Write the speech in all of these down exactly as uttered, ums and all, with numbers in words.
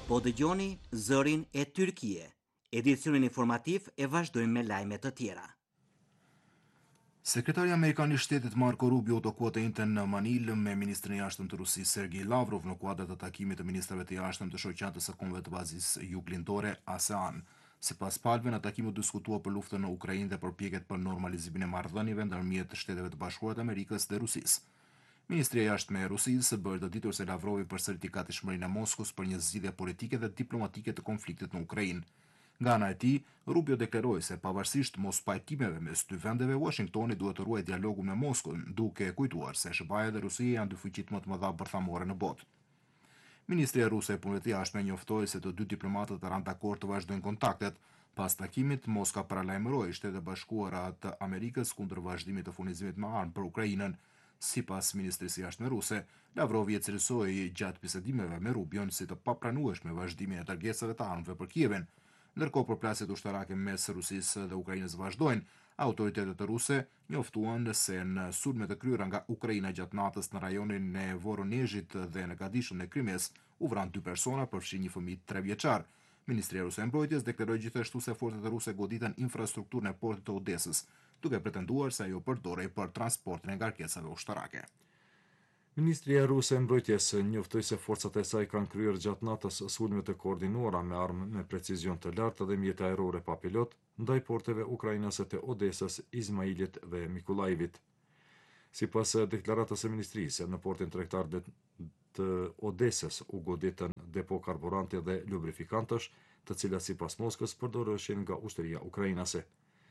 Po dëgjoni zërin e Tyrkie. Edicionin informativ e vazhdojmë me lajme të tjera. Sekretari Amerikan i Shtetit Marco Rubio do kuat të njëjtën në Manilë me ministrin e jashtëm të Rusisë Sergej Lavrov në kuadër të takimit të ministrave të jashtëm të shoqatës së kombeve të bazisë juglindore ASEAN. Sipas palëve, në takim u diskutua për luftën në Ukrainë dhe përpjekjet për normalizimin e marrëdhënieve ndërmjet Shteteve të Bashkuara të Amerikës dhe Rusisë. Ministri e jashtme e Rusisë bërë të ditur se Lavrovi përsërit i gatishmërinë e Moskës për një zgjidhje politike dhe diplomatike të konfliktit në Ukrainë. Nga ana e tij, Rubio deklaroi se pavarësisht mos pajtimeve mes dy vendeve, Washingtoni duhet të ruajë dialogun me Moskën, duke kujtuar se S B A-ja dhe Rusia janë dy fuqitë më të mëdha bërthamore në botë. Ministri e Ruse e Punëve të Jashtme njoftoi se të dy diplomatët ranë dakord të vazhdojnë kontaktet. Pas takimit, Moska paralajmëroi Shtetet e Bashkuara të Amerikës kundër vazhdimit të furnizimit me armë për Ukrainën. Sipas ministrisë së jashtme ruse, Lavrovi e cilësoi gjatë bisedimeve me Rubion si të papranueshme vazhdimin e dërgesave të armëve për Kievin. Ndërkohë përplasjet ushtarake mes Rusisë dhe Ukrainës vazhdojnë, autoritetet ruse njoftuan se në sulmet e kryera nga Ukraina gjatë natës në rajonin e Voronezhit dhe në Gadishën e Krimes u vranë dy persona, përfshi një fëmijë tre vjeçar. Ministria ruse e mbrojtjes deklaroi gjithashtu se forcat ruse goditën infrastrukturën e portit të Odesës, duke pretenduar se ajo përdorej për transportin e ngarkesave ushtarake. Ministria ruse e mbrojtjes njoftoi se forcat e saj kanë kryer gjatë natës sulme të koordinuara me armë me precizion të lartë dhe mjete ajrore pa pilot ndaj porteve ukrainase të Odesës, Izmailit dhe Mikulajevit. Sipas deklaratës së ministrisë, në portin tregtar të Odesës u goditën depo karburanti dhe lubrifikantësh, të cilat sipas Moskës përdoreshin nga ushtria ukrainase.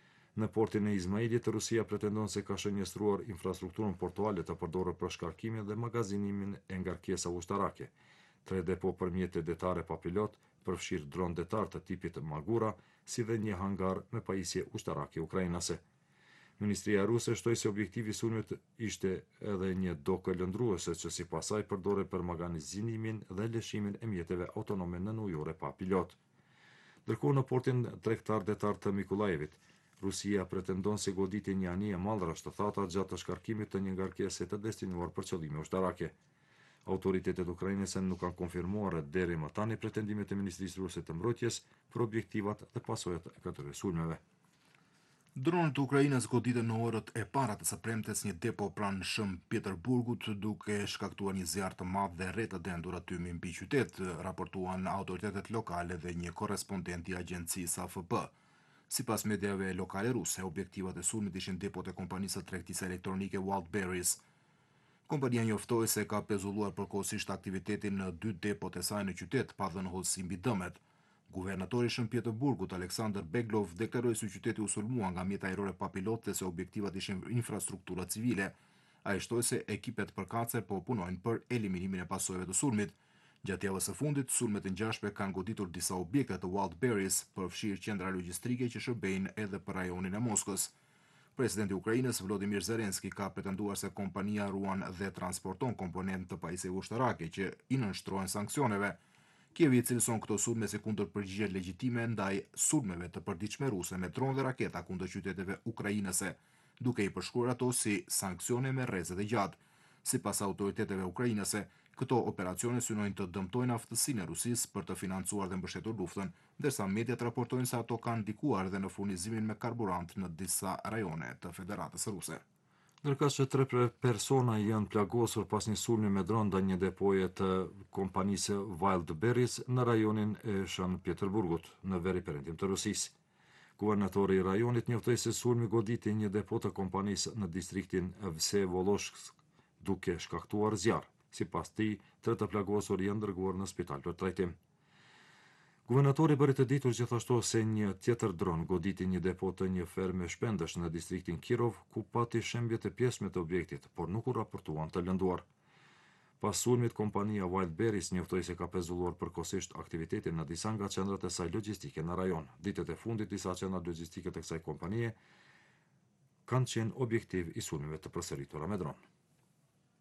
Në portin e Izmailit, Rusia pretendon se ka shënjestruar infrastrukturën portuale të përdorur për shkarkimin dhe magazinimin e ngarkesave ushtarake. Tre depo për mjete detare pa pilot, përfshirë dron detar të tipit Magura, si dhe një hangar me pajisje ushtarake ukrainase. Ministria ruse shtoi se objektivi i sulmit ishte edhe një dokë lëndruese që sipas saj përdoret për magazinimin dhe lëshimin e mjeteve autonome në ujore pa pilot. Ndërkohë në portin tregtar detar të Mikulajevit, Rusia pretendon se goditi një anije mallra shtethata gjatë të shkarkimit të një ngarkese të destinuar për qëllime ushtarake. Autoritetet ukrainase nuk kanë konfirmuar deri më tani pretendimet e Ministrisë Ruse të Mbrojtjes për objektivat dhe pasojat e këtyre sulmeve. Dronët të Ukrainës goditën në orët e para të së premtes një depo pranë Shën Pjeterburgut, duke shkaktuar një zjarr të madh dhe rreth të dendur aty mbi qytet, raportuan autoritetet lokale dhe një korrespondent i agjencisë A F P. Sipas mediave lokale ruse, objektivat e sulmit ishin depot e kompanisë së tregtisë elektronike Wildberries. Kompania njoftoi se ka pezulluar përkohësisht aktivitetin në dy depot e saj në qytet, pa dhënë hollësi mbi dëmet. Guvernatori i Shën Pjeterburgut, Aleksandr Beglov, deklaroi se qyteti u sulmua nga mjete ajrore pa pilot dhe se objektivat ishin infrastruktura civile. Ai shtoi se ekipet përkatëse po punojnë për eliminimin e pasojave të sulmit. Gjatë javës së fundit, sulmet e ngjashme kanë goditur disa objekte të Wildberries, përfshirë qendra logjistike që shërbejnë edhe për rajonin e Moskës. Presidenti i Ukrainës Volodymyr Zelensky ka pretenduar se kompania ruan dhe transporton komponentë të pajisjeve ushtarake që i nënshtrohen sanksioneve. Kievi cilëson këto sulme si kundër përgjigje legjitime ndaj sulmeve të përditshme ruse me dronë dhe raketa kundër qyteteve ukrainase, duke i përshkruar ato si sanksione me rrezet e gjatë. Sipas autoriteteve ukrainase, këto operacione synojnë të dëmtojnë aftësinë e Rusisë për të financuar dhe mbështetur luftën, ndërsa mediat raportojnë se ato kanë ndikuar edhe në furnizimin me karburant në disa rajone të Federatës Ruse. Ndërka që tre persona janë plagosur pas një sulmi me dron ndaj një depoje të kompanisë Wildberries në rajonin e Shën Pjeterburgut, në veri perëndim të Rusisë. Guvernatori i rajonit njoftoi se sulmi goditi një depo të kompanisë në distriktin Vsevolozhsk, duke shkaktuar zjarr. Sipas tij, tre të plagosur janë dërguar në spital për trajtim. Guvernatori bëri të ditur gjithashtu se një tjetër dron goditi një depo të një ferme shpendësh në distriktin Kirov, ku pati shembje të pjesme të objektit, por nuk u raportuan të lënduar. Pas sulmit, kompania Wildberries njoftoi se ka pezulluar përkohësisht aktivitetin në disa nga qendrat e saj logjistike në rajon. Ditët e fundit, disa qendra logjistike të kësaj kompanie kanë qenë objektiv i sulmeve të përsëritura me dron.